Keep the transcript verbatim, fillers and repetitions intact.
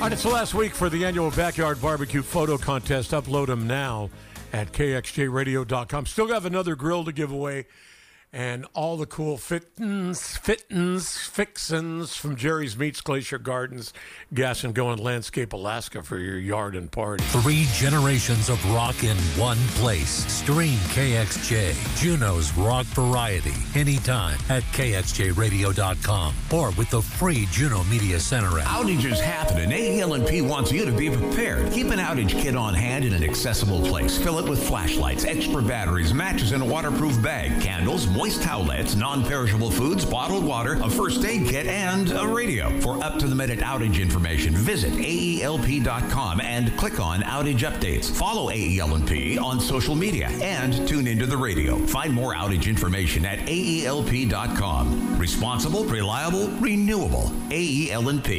All right, it's the last week for the annual Backyard Barbecue Photo Contest. Upload them now at K X J radio dot com. Still have another grill to give away and all the cool fittins, fittins, fixins from Jerry's Meats, Glacier Gardens, Gas and Go in Landscape, Alaska for your yard and party. Three generations of rock in one place. Stream K X J, Juneau's rock variety, anytime at K X J radio dot com or with the free Juneau Media Center app. Outages happen, and A E L and P wants you to be prepared. Keep an outage kit on hand in an accessible place. Fill it with flashlights, extra batteries, matches in a waterproof bag, candles, moist towelettes, non-perishable foods, bottled water, a first aid kit, and a radio. For up-to-the-minute outage information, visit A E L P dot com and click on Outage Updates. Follow A E L and P on social media and tune into the radio. Find more outage information at A E L P dot com. Responsible, reliable, renewable. A E L and P.